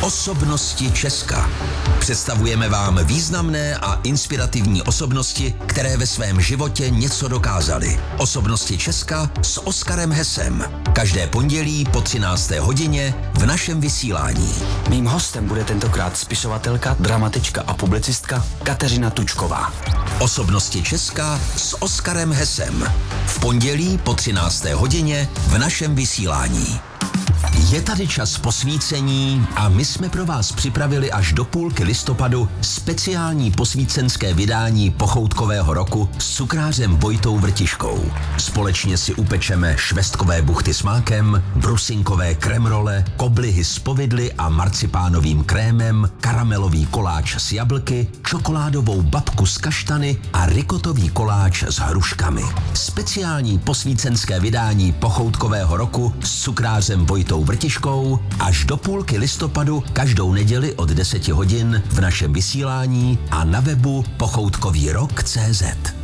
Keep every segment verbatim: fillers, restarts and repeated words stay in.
Osobnosti Česka. Představujeme vám významné a inspirativní osobnosti, které ve svém životě něco dokázaly. Osobnosti Česka s Oskarem Hesem. Každé pondělí po třinácté hodině v našem vysílání. Mým hostem bude tentokrát spisovatelka, dramatička a publicistka Kateřina Tučková. Osobnosti Česka s Oskarem Hesem. V pondělí po třinácté hodině v našem vysílání. Je tady čas posvícení a my jsme pro vás připravili až do půlky listopadu speciální posvícenské vydání pochoutkového roku s cukrářem Vojtou Vrtiškou. Společně si upečeme švestkové buchty s mákem, brusinkové kremrole, koblihy s povidly a marcipánovým krémem, karamelový koláč s jablky, čokoládovou babku s kaštany a rikotový koláč s hruškami. Speciální posvícenské vydání pochoutkového roku s cukrářem Vojtou Vrtiškou až do půlky listopadu každou neděli od deseti hodin v našem vysílání a na webu pochoutkový rok tečka cé zet.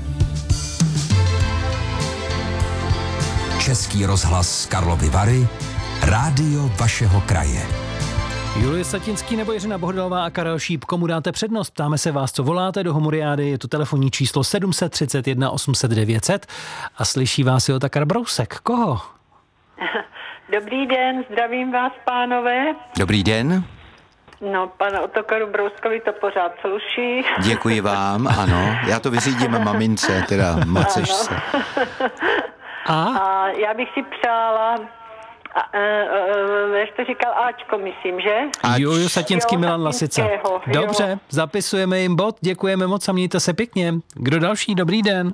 Český rozhlas Karlovy Vary, rádio vašeho kraje. Julie Satinský nebo Jiřina Bohdalová a Karel Šíp, komu dáte přednost? Ptáme se vás, co voláte do Homuriády, je to telefonní číslo sedm set třicet jedna osm set devět set a slyší vás i Otakar Brousek. Koho? Dobrý den, zdravím vás, pánové. Dobrý den. No, pana Otakaru Brouskovi to pořád sluší. Děkuji vám, ano. Já to vyřídím mamince, teda macešce. A? A já bych si přála, a, e, e, jak to říkal, Ačko, myslím, že? Juliu Satinský, Jo, Milan Lasica. Satinského, Dobře, jo. zapisujeme jim bod, děkujeme moc a mějte se pěkně. Kdo další? Dobrý den.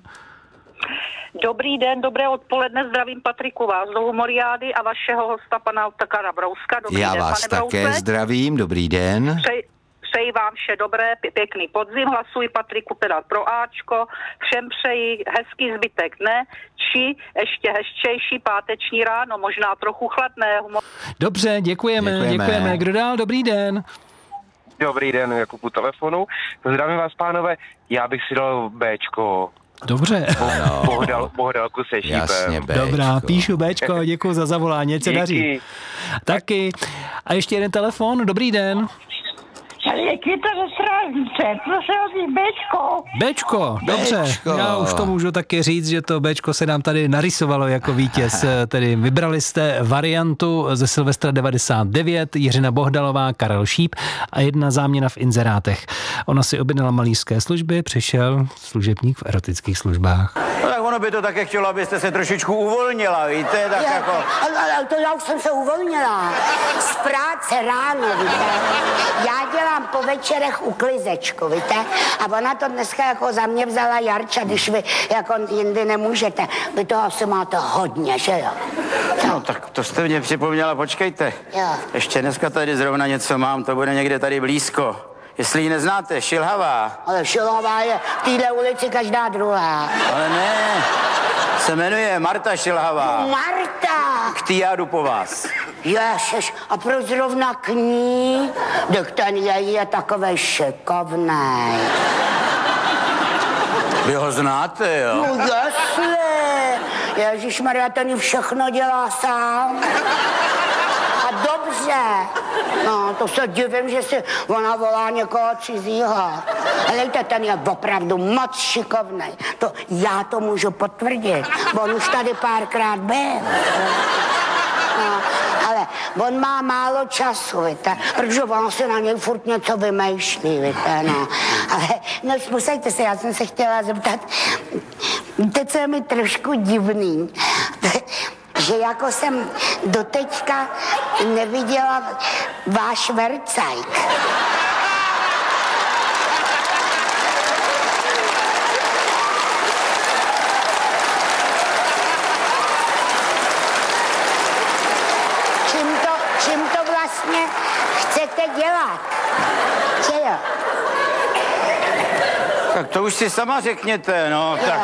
Dobrý den, dobré odpoledne, zdravím Patriku vás do Humoriády a vašeho hosta pana Otakara Brouska. Dobrý Já den, vás pane také Brouse. zdravím, dobrý den. Přeji, přeji vám vše dobré, pě- pěkný podzim, hlasuji Patriku teda pro Ačko, všem přeji hezký zbytek dne, či ještě hezčejší páteční ráno, možná trochu chladné. Humor... Dobře, děkujeme, Děkujeme. děkujeme. Kdo dál? Dobrý den. Dobrý den, Jakub u telefonu. Zdravím vás, pánové. Já bych si dal Bčko. Dobře. Bohdal, bohdalku se šípem. Jasně, Bčko. Dobrá, píšu Bčko, děkuji za zavolání, ať se Díky. daří. Taky. A ještě jeden telefon, dobrý den. Je kyta ze Strážnice, prosím vás, Bčko. Bčko, dobře. Bčko. Já už to můžu taky říct, že to Bčko se nám tady narysovalo jako vítěz. Tedy vybrali jste variantu ze Silvestra devadesát devět, Jiřina Bohdalová, Karel Šíp a jedna záměna v inzerátech. Ona si objednala malířské služby, přišel služebník v erotických službách. No tak ono by to také chtělo, abyste se trošičku uvolnila, víte, tak Já, jako... ale, ale to já už jsem se uvolnila. Z práce ráno, víte. Já dělám po večerech uklizečku, víte. A ona to dneska jako za mě vzala Jarča, když vy jako jindy nemůžete. Vy toho asi máte hodně, že jo? No tak to jste mě připomněla, počkejte. Jo. Ještě dneska tady zrovna něco mám, to bude někde tady blízko. Jestli ji neznáte, Šilhavá. Ale Šilová je v téhle ulici každá druhá. Ale ne, se jmenuje Marta Šilhavá. Marta! K tý já jdu po vás. Ježiš, a proč zrovna k ní? Tak ten její je takovej šikovnej. Vy ho znáte, jo? No jasně. Ježišmarja, ten jí všechno dělá sám. A dobře. No, to se divím, že si ona volá někoho cizího. Helejte, ten je opravdu moc šikovnej. To, já to můžu potvrdit, bo on už tady párkrát byl. No, ale on má málo času, víte, protože on si na něj furt něco vymýšlí, víte, no. Ale, no, posledajte se, já jsem se chtěla zeptat, víte, co je mi trošku divný? Že jako jsem doteďka neviděla váš vercajk. Čím to, čím to vlastně chcete dělat? Že jo? Tak to už si sama řekněte, no. Tak,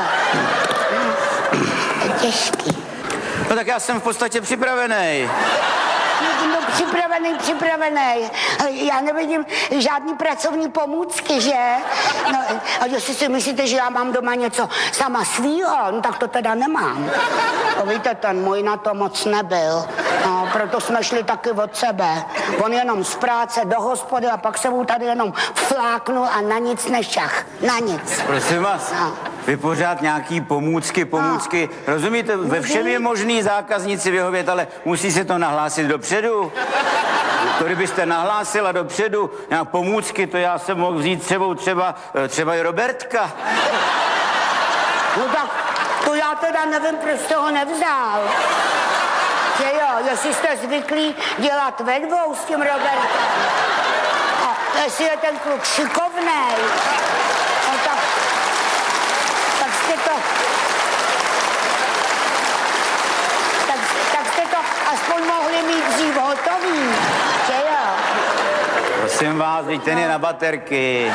Je těžký. no tak já jsem v podstatě připravený. No, připravený připravený, připravený. Já nevidím žádný pracovní pomůcky, že? No, a jestli si myslíte, že já mám doma něco sama svýho, no tak to teda nemám. No, víte, ten můj na to moc nebyl. No, proto jsme šli taky od sebe. On jenom z práce do hospody a pak se mu tady jenom fláknul a na nic nešach. Na nic. Prosím vás, no. Vy pořád nějaký pomůcky, pomůcky. No. Rozumíte, ve všem je možný zákazníci vyhovět, ale musí se to nahlásit dopředu. To kdybyste nahlásila dopředu nějak pomůcky, to já jsem mohl vzít sebou třeba, třeba i Robertka. No tak to já teda nevím, proč jste ho nevzal. Že jo, jestli jste zvyklí dělat ve dvou s tím Robertem. A jestli je ten kluk šikovnej, no tak, tak jste to... Tak, tak jste to aspoň mohli mít dřív hotový, že jo? Prosím vás, teď ten je na baterky.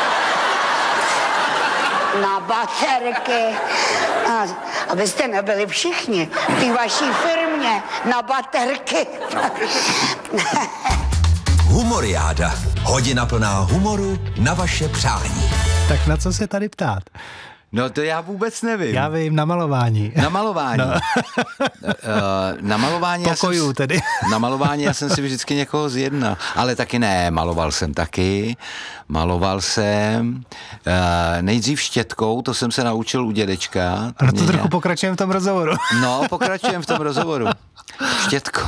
Na baterky. A, abyste nebyli všichni v té vaší firmě na baterky. Humoriáda. Hodina plná humoru na vaše přání. Tak na co se tady ptát? No to já vůbec nevím. Já vím, na malování. Na malování. No. uh, na malování Pokojů já jsem, tedy. Na malování já jsem si vždycky někoho zjednal. Ale taky ne, maloval jsem taky. Maloval jsem uh, nejdřív štětkou, to jsem se naučil u dědečka. A to trochu nějak... pokračujeme v tom rozhovoru. No, pokračujeme v tom rozhovoru. Štětkou.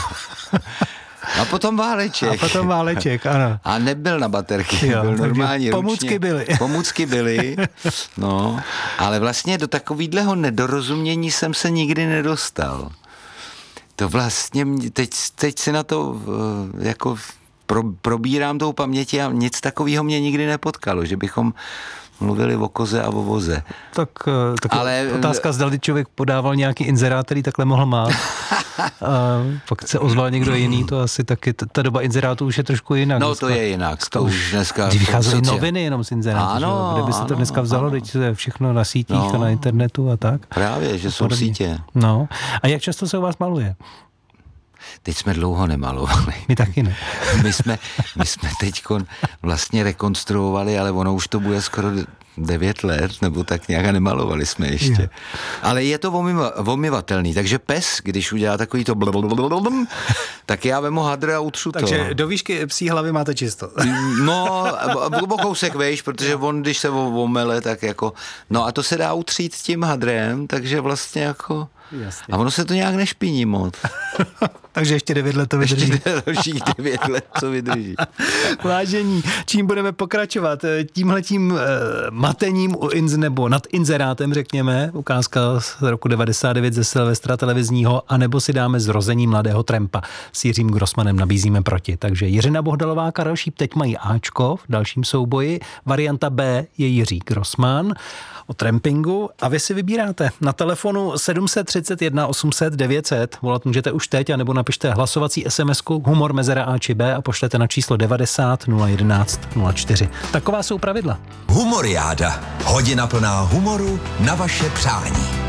A potom váleček. A potom váleček, ano. A nebyl na baterky, jo, byl normální pomůcky ručně. byly. Pomůcky byly, no. Ale vlastně do takového nedorozumění jsem se nikdy nedostal. To vlastně, teď, teď si na to jako pro, probírám tou paměti a nic takového mě nikdy nepotkalo, že bychom mluvili o koze a o voze. Tak, tak ale otázka, zda člověk podával nějaký inzerát, který takhle mohl mát. A pak se ozval někdo jiný, to asi taky, ta, ta doba inzerátů už je trošku jinak. No dneska, to je jinak, to už dneska... Když vycházely noviny jenom z inzerátů, ano, kde by se ano, to dneska vzalo, ano. teď je všechno na sítích no, a na internetu a tak. Právě, že jsou podobně. sítě. No, a jak často se u vás maluje? Teď jsme dlouho nemalovali. My taky ne. My jsme, my jsme teďko vlastně rekonstruovali, ale ono už to bude skoro devět let, nebo tak nějak a nemalovali jsme ještě. Je. Ale je to omyvatelný, takže pes, když udělá takový to blablabla, tak já vemu hadr a utřu to. Takže do výšky psí hlavy máte čisto. No, o kousek vejš, protože on, když se omele, tak jako, no a to se dá utřít tím hadrem, takže vlastně jako... Jasně. A ono se to nějak nešpiní moc. Takže ještě devět let to vydrží. Ještě dalších devět let to vydrží. Vážení, čím budeme pokračovat? Tímhletím uh, matením u inz, nebo nad inzerátem, řekněme, ukázka z roku devadesát devět ze Silvestra televizního, anebo si dáme Zrození mladého trampa. S Jiřím Grossmanem nabízíme proti. Takže Jiřina Bohdalová, Karel Šíp teď mají Ačko v dalším souboji. Varianta B je Jiří Grossman o trampingu a vy si vybíráte na telefonu sedm set třicet jedna osm set devět set. Volat můžete už teď, anebo napište hlasovací SMSku humor mezera A či B a pošlete na číslo devadesát nula jedenáct nula čtyři. Taková jsou pravidla. Humoriáda. Hodina plná humoru na vaše přání.